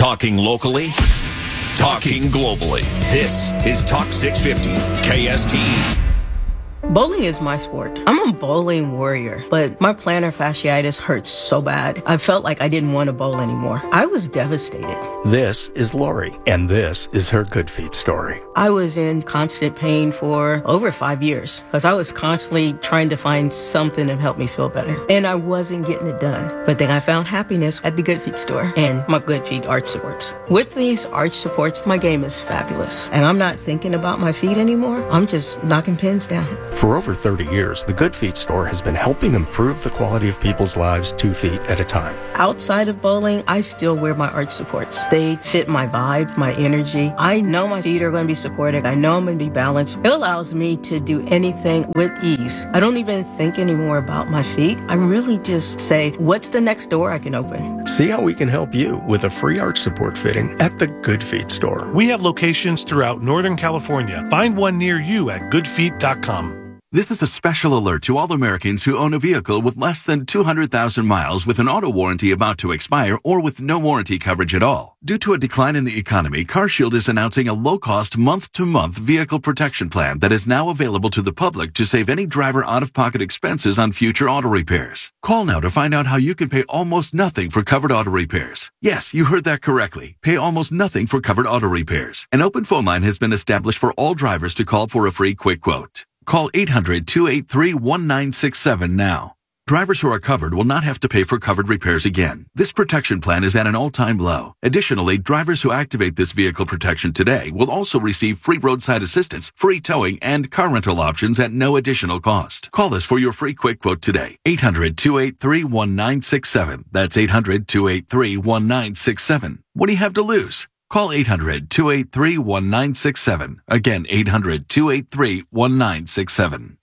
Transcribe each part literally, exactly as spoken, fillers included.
Talking locally, talking globally. This is Talk six fifty K S T E. Bowling is my sport. I'm a bowling warrior, but my plantar fasciitis hurts so bad. I felt like I didn't want to bowl anymore. I was devastated. This is Lori, and this is her Good Feet story. I was in constant pain for over five years because I was constantly trying to find something to help me feel better, and I wasn't getting it done. But then I found happiness at the Good Feet store and my Good Feet arch supports. With these arch supports, my game is fabulous, and I'm not thinking about my feet anymore. I'm just knocking pins down. For over thirty years, the Good Feet store has been helping improve the quality of people's lives two feet at a time. Outside of bowling, I still wear my arch supports. They fit my vibe, my energy. I know my feet are going to be supported. I know I'm going to be balanced. It allows me to do anything with ease. I don't even think anymore about my feet. I really just say, what's the next door I can open? See how we can help you with a free arch support fitting at the Good Feet store. We have locations throughout Northern California. Find one near you at good feet dot com. This is a special alert to all Americans who own a vehicle with less than two hundred thousand miles with an auto warranty about to expire or with no warranty coverage at all. Due to a decline in the economy, CarShield is announcing a low-cost month-to-month vehicle protection plan that is now available to the public to save any driver out-of-pocket expenses on future auto repairs. Call now to find out how you can pay almost nothing for covered auto repairs. Yes, you heard that correctly. Pay almost nothing for covered auto repairs. An open phone line has been established for all drivers to call for a free quick quote. Call eight hundred, two eight three, one nine six seven now. Drivers who are covered will not have to pay for covered repairs again. This protection plan is at an all-time low. Additionally, drivers who activate this vehicle protection today will also receive free roadside assistance, free towing, and car rental options at no additional cost. Call us for your free quick quote today. eight hundred, two eight three, one nine six seven. That's eight hundred, two eight three, one nine six seven. What do you have to lose? Call eight hundred, two eight three, one nine six seven. Again, eight hundred, two eight three, one nine six seven.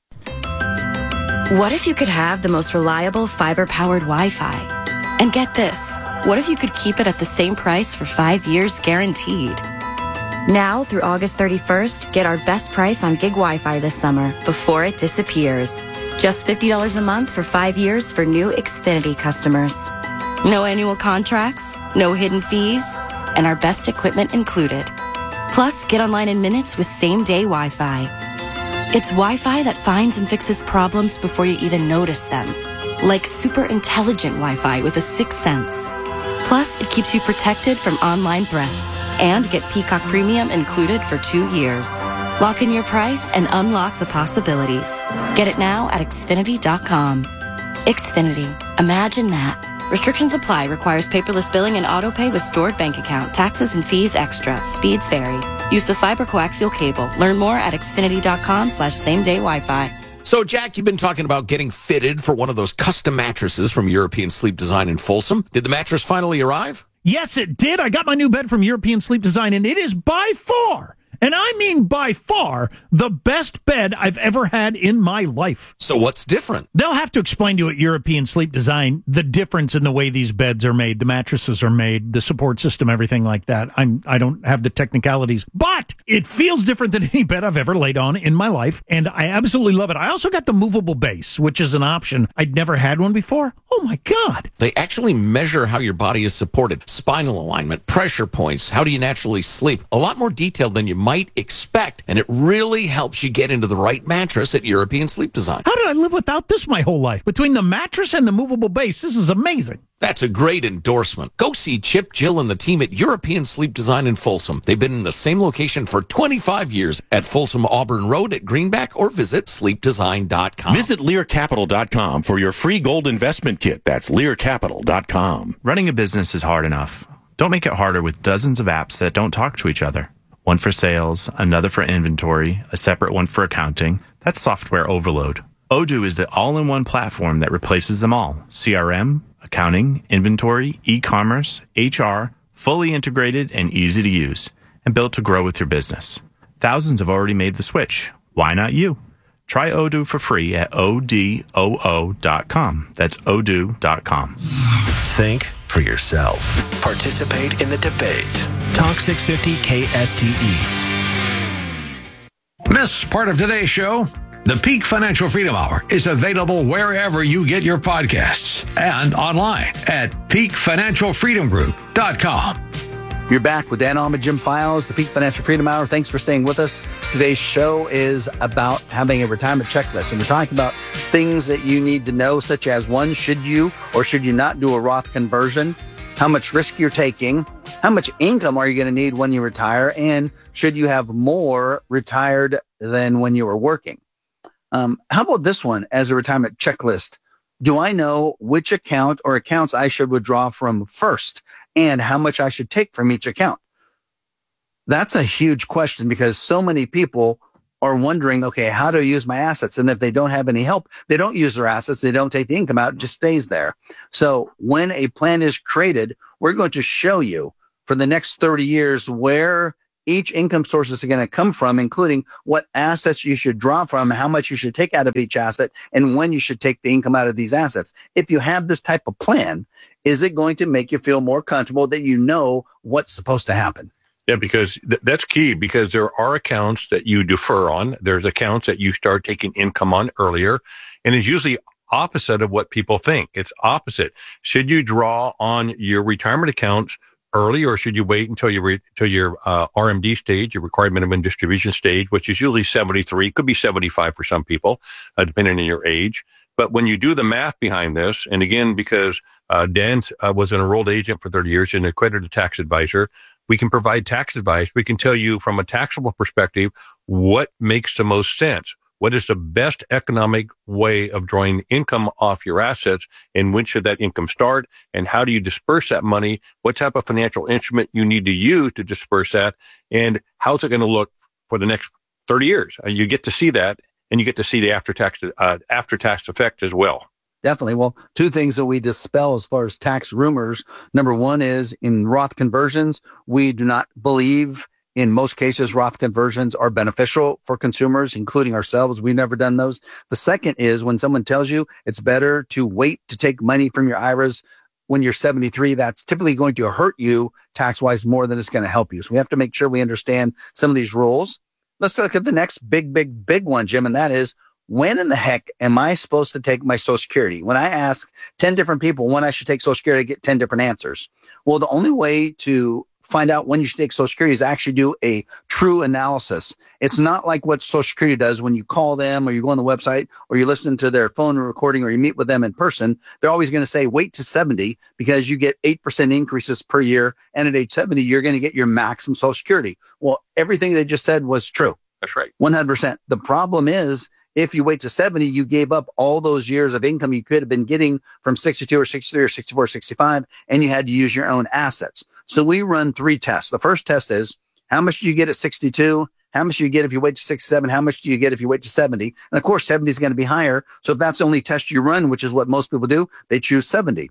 What if you could have the most reliable fiber-powered Wi-Fi? And get this, what if you could keep it at the same price for five years guaranteed? Now through August thirty-first, get our best price on gig Wi-Fi this summer before it disappears. Just fifty dollars a month for five years for new Xfinity customers. No annual contracts, no hidden fees, and our best equipment included. Plus, get online in minutes with same-day Wi-Fi. It's Wi-Fi that finds and fixes problems before you even notice them, like super intelligent Wi-Fi with a sixth sense. Plus, it keeps you protected from online threats. And get Peacock Premium included for two years. Lock in your price and unlock the possibilities. Get it now at Xfinity dot com. Xfinity. Imagine that. Restrictions apply. Requires paperless billing and autopay with stored bank account. Taxes and fees extra. Speeds vary. Use of fiber coaxial cable. Learn more at Xfinity dot com slash same day Wi-Fi. So, Jack, you've been talking about getting fitted for one of those custom mattresses from European Sleep Design in Folsom. Did the mattress finally arrive? Yes, it did. I got my new bed from European Sleep Design, and it is by far, and I mean by far, the best bed I've ever had in my life. So what's different? They'll have to explain to you at European Sleep Design the difference in the way these beds are made, the mattresses are made, the support system, everything like that. I'm, I don't have the technicalities, but it feels different than any bed I've ever laid on in my life, and I absolutely love it. I also got the movable base, which is an option. I'd never had one before. Oh, my God. They actually measure how your body is supported, spinal alignment, pressure points, how do you naturally sleep. A lot more detailed than you might expect, and it really helps you get into the right mattress at European Sleep Design. How did I live without this my whole life? Between the mattress and the movable base, this is amazing. That's a great endorsement. Go see Chip, Jill, and the team at European Sleep Design in Folsom. They've been in the same location for twenty-five years at Folsom Auburn Road at Greenback, or visit sleep design dot com. Visit lear capital dot com for your free gold investment kit. That's lear capital dot com. Running a business is hard enough. Don't make it harder with dozens of apps that don't talk to each other. One for sales, another for inventory, a separate one for accounting. That's software overload. Odoo is the all-in-one platform that replaces them all. C R M, accounting, inventory, e-commerce, H R, fully integrated and easy to use, and built to grow with your business. Thousands have already made the switch. Why not you? Try Odoo for free at O D O O dot com. That's odoo dot com. Think for yourself. Participate in the debate. Talk six fifty K S T E. Miss part of today's show? The Peak Financial Freedom Hour is available wherever you get your podcasts and online at peak financial freedom group dot com. You're back with Dan Allman, Jim Files, the Peak Financial Freedom Hour. Thanks for staying with us. Today's show is about having a retirement checklist. And we're talking about things that you need to know, such as one, should you or should you not do a Roth conversion? How much risk you're taking? How much income are you going to need when you retire? And should you have more retired than when you were working? Um, how about this one as a retirement checklist? Do I know which account or accounts I should withdraw from first and how much I should take from each account? That's a huge question because so many people are wondering, okay, how do I use my assets? And if they don't have any help, they don't use their assets. They don't take the income out. It just stays there. So when a plan is created, we're going to show you for the next thirty years where each income source is going to come from, including what assets you should draw from, how much you should take out of each asset, and when you should take the income out of these assets. If you have this type of plan, is it going to make you feel more comfortable that you know what's supposed to happen? Yeah, because th- that's key, because there are accounts that you defer on. There's accounts that you start taking income on earlier, and it's usually opposite of what people think. It's opposite. Should you draw on your retirement accounts early, or should you wait until you re- until your uh, R M D stage, your required minimum distribution stage, which is usually seventy-three, could be seventy-five for some people, uh, depending on your age. But when you do the math behind this, and again, because uh, Dan uh, was an enrolled agent for thirty years and an accredited tax advisor, we can provide tax advice. We can tell you from a taxable perspective what makes the most sense. What is the best economic way of drawing income off your assets, and when should that income start, and how do you disperse that money? What type of financial instrument you need to use to disperse that, and how's it going to look for the next thirty years? Uh, you get to see that, and you get to see the after-tax uh, after-tax effect as well. Definitely. Well, two things that we dispel as far as tax rumors. Number one is in Roth conversions, we do not believe in most cases, Roth conversions are beneficial for consumers, including ourselves. We've never done those. The second is when someone tells you it's better to wait to take money from your I R As when you're seventy-three, that's typically going to hurt you tax-wise more than it's going to help you. So we have to make sure we understand some of these rules. Let's look at the next big, big, big one, Jim, and that is, when in the heck am I supposed to take my Social Security? When I ask ten different people when I should take Social Security, I get ten different answers. Well, the only way to find out when you should take Social Security is actually do a true analysis. It's not like what Social Security does when you call them or you go on the website or you listen to their phone recording or you meet with them in person. They're always going to say, wait to seventy because you get eight percent increases per year. And at age seventy, you're going to get your maximum Social Security. Well, everything they just said was true. That's right. one hundred percent. The problem is, if you wait to seventy, you gave up all those years of income you could have been getting from sixty-two or sixty-three or sixty-four or sixty-five, and you had to use your own assets. So we run three tests. The first test is, how much do you get at sixty-two? How much do you get if you wait to sixty-seven? How much do you get if you wait to seventy? And of course, seventy is going to be higher. So if that's the only test you run, which is what most people do, they choose seventy.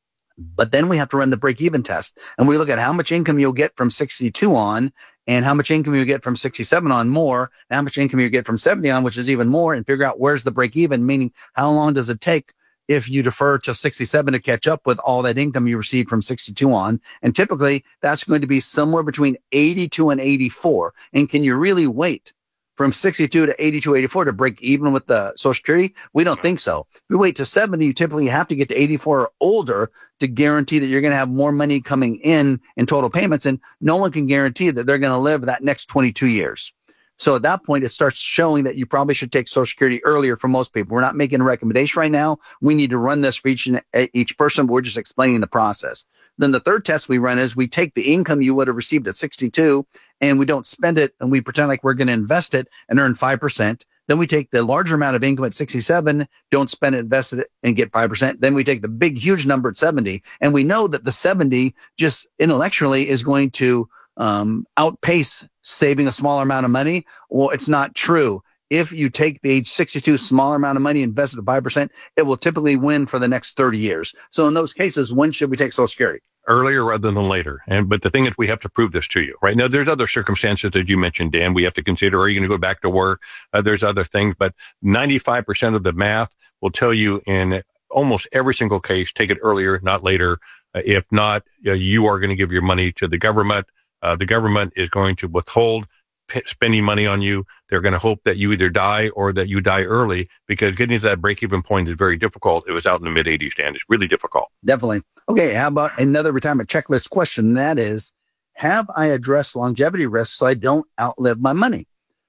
But then we have to run the break-even test. And we look at how much income you'll get from sixty-two on, and how much income you get from sixty-seven on more, and how much income you get from seventy on, which is even more, and figure out where's the break-even, meaning how long does it take if you defer to sixty-seven to catch up with all that income you received from sixty-two on. And typically, that's going to be somewhere between eighty-two and eighty-four. And can you really wait from sixty-two to eighty-two, eighty-four to break even with the Social Security? We don't think so. If you wait to seventy, you typically have to get to eighty-four or older to guarantee that you're going to have more money coming in in total payments. And no one can guarantee that they're going to live that next twenty-two years. So at that point, it starts showing that you probably should take Social Security earlier for most people. We're not making a recommendation right now. We need to run this for each, each person, but we're just explaining the process. Then the third test we run is we take the income you would have received at sixty-two and we don't spend it, and we pretend like we're going to invest it and earn five percent. Then we take the larger amount of income at sixty-seven, don't spend it, invest it, and get five percent. Then we take the big, huge number at seventy. And we know that the seventy just intellectually is going to um, outpace saving a smaller amount of money. Well, it's not true. If you take the age sixty-two smaller amount of money, invest it at five percent, it will typically win for the next thirty years. So in those cases, when should we take Social Security? Earlier rather than later. And but the thing is, we have to prove this to you, right? Now, there's other circumstances that you mentioned, Dan, we have to consider. Are you going to go back to work? Uh, there's other things, but ninety-five percent of the math will tell you in almost every single case, take it earlier, not later. Uh, if not, uh, you are going to give your money to the government. Uh, the government is going to withhold p- spending money on you. They're going to hope that you either die or that you die early, because getting to that break-even point is very difficult. It was out in the mid-eighties, Dan. It's really difficult. Definitely. Okay, how about another retirement checklist question? That is, have I addressed longevity risks so I don't outlive my money?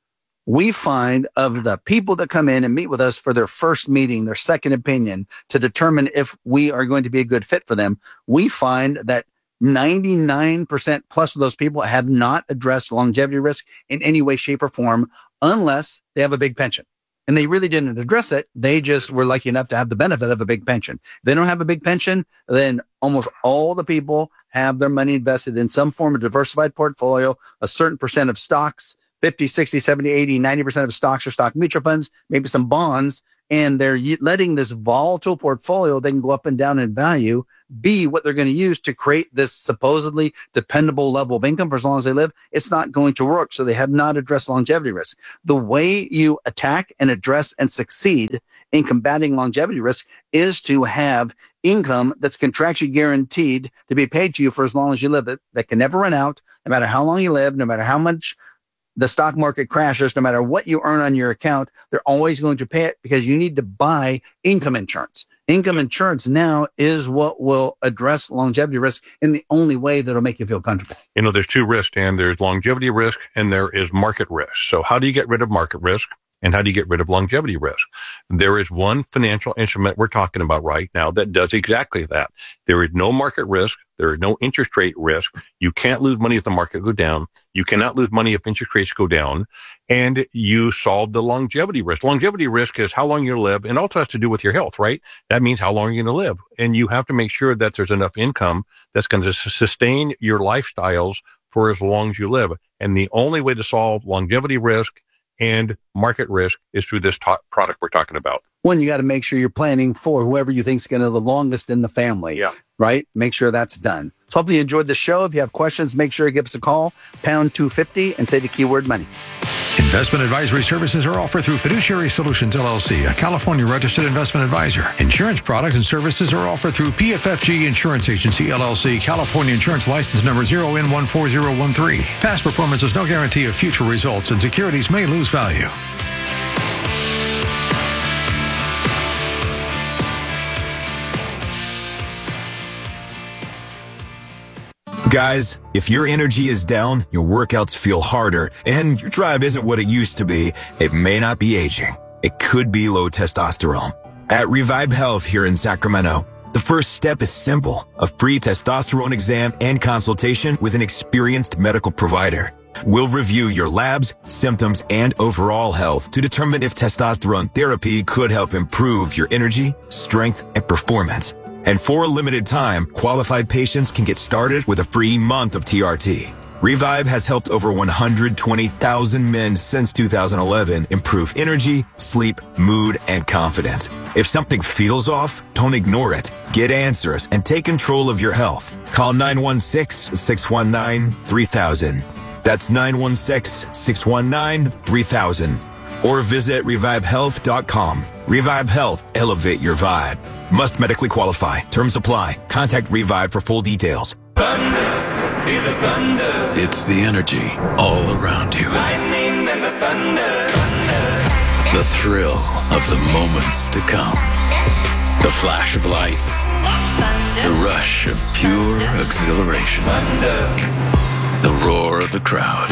We find of the people that come in and meet with us for their first meeting, their second opinion to determine if we are going to be a good fit for them, we find that ninety-nine percent plus of those people have not addressed longevity risk in any way, shape, or form unless they have a big pension. And they really didn't address it. They just were lucky enough to have the benefit of a big pension. If they don't have a big pension, then almost all the people have their money invested in some form of diversified portfolio, a certain percent of stocks, fifty, sixty, seventy, eighty, ninety percent of stocks or stock mutual funds, maybe some bonds, and they're letting this volatile portfolio, they can go up and down in value, be what they're going to use to create this supposedly dependable level of income for as long as they live. It's not going to work. So they have not addressed longevity risk. The way you attack and address and succeed in combating longevity risk is to have income that's contractually guaranteed to be paid to you for as long as you live, that, that can never run out, no matter how long you live, no matter how much the stock market crashes, no matter what you earn on your account, they're always going to pay it because you need to buy income insurance. Income insurance now is what will address longevity risk in the only way that'll make you feel comfortable. You know, there's two risks, Dan. There's longevity risk and there is market risk. So how do you get rid of market risk? And how do you get rid of longevity risk? There is one financial instrument we're talking about right now that does exactly that. There is no market risk. There is no interest rate risk. You can't lose money if the market go down. You cannot lose money if interest rates go down. And you solve the longevity risk. Longevity risk is how long you live, and also has to do with your health, right? That means how long you're going to live. And you have to make sure that there's enough income that's going to sustain your lifestyles for as long as you live. And the only way to solve longevity risk and market risk is through this ta- product we're talking about. One, you got to make sure you're planning for whoever you think is going to the longest in the family, yeah. right? Make sure that's done. So hopefully you enjoyed the show. If you have questions, make sure you give us a call, pound two fifty, and say the keyword money. Investment advisory services are offered through Fiduciary Solutions, L L C, a California registered investment advisor. Insurance products and services are offered through P F F G Insurance Agency, L L C, California Insurance License Number zero N one four zero one three. Past performance is no guarantee of future results, and securities may lose value. Guys, if your energy is down, your workouts feel harder, and your drive isn't what it used to be, it may not be aging. It could be low testosterone. At Revive Health here in Sacramento, the first step is simple: a free testosterone exam and consultation with an experienced medical provider. We'll review your labs, symptoms, and overall health to determine if testosterone therapy could help improve your energy, strength, and performance. And for a limited time, qualified patients can get started with a free month of T R T. Revive has helped over one hundred twenty thousand men since two thousand eleven improve energy, sleep, mood, and confidence. If something feels off, don't ignore it. Get answers and take control of your health. Call nine one six, six one nine, three thousand. That's nine one six, six one nine, three thousand. Or visit revive health dot com. Revive Health, elevate your vibe. Must medically qualify. Terms apply. Contact Revive for full details. Thunder, feel the thunder. It's the energy all around you. Lightning and the thunder. thunder. The thrill of the moments to come. The flash of lights. Thunder. The rush of pure exhilaration. Thunder. The roar of the crowd.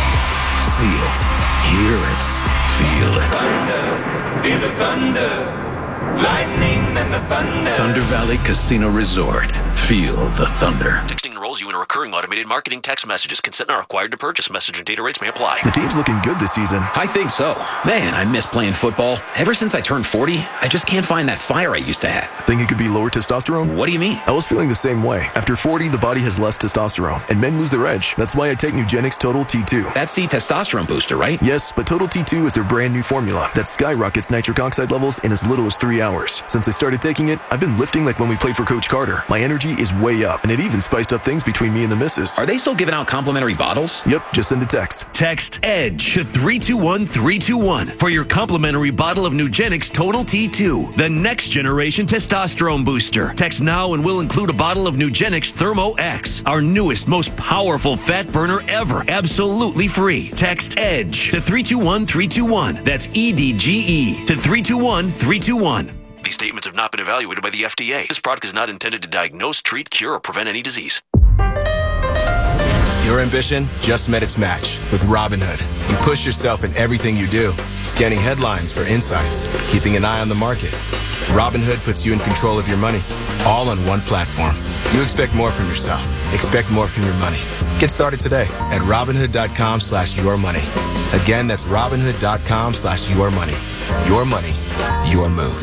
See it, hear it, feel it. Thunder, feel the thunder. Lightning and the thunder. Thunder Valley Casino Resort. Feel the thunder. Texting enrolls you in a recurring automated marketing text messages. Consent not required to purchase. Message and data rates may apply. The team's looking good this season. I think so. Man, I miss playing football. Ever since I turned forty, I just can't find that fire I used to have. Think it could be lower testosterone? What do you mean? I was feeling the same way. After forty, the body has less testosterone, and men lose their edge. That's why I take Nugenix Total T two. That's the testosterone booster, right? Yes, but Total T two is their brand new formula that skyrockets nitric oxide levels in as little as three hours. Since I started taking it, I've been lifting like when we played for Coach Carter. My energy is way up, and it even spiced up things between me and the missus. Are they still giving out complimentary bottles? Yep, just send a text. Text EDGE to three two one three two one for your complimentary bottle of Nugenix Total T two, the next generation testosterone booster. Text now and we'll include a bottle of Nugenix Thermo X, our newest, most powerful fat burner ever, absolutely free. Text EDGE to three two one three two one. That's E D G E to three two one three two one. These statements have not been evaluated by the F D A. This product is not intended to diagnose, treat, cure, or prevent any disease. Your ambition just met its match with Robinhood. You push yourself in everything you do, scanning headlines for insights, keeping an eye on the market. Robinhood puts you in control of your money, all on one platform. You expect more from yourself. Expect more from your money. Get started today at Robinhood.com slash your money. Again, that's Robinhood.com slash your money. Your money, your move.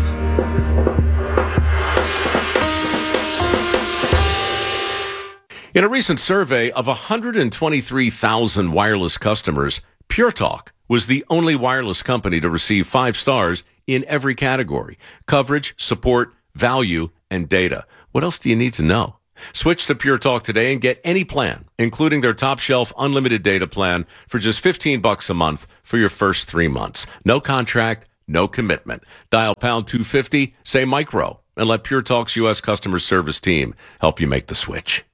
In a recent survey of one hundred twenty-three thousand wireless customers, Pure Talk was the only wireless company to receive five stars in every category: coverage, support, value, and data. What else do you need to know? Switch to Pure Talk today and get any plan, including their top shelf unlimited data plan, for just fifteen bucks a month for your first three months. No contract, no commitment. Dial pound two fifty, say micro, and let Pure Talk's U S customer service team help you make the switch.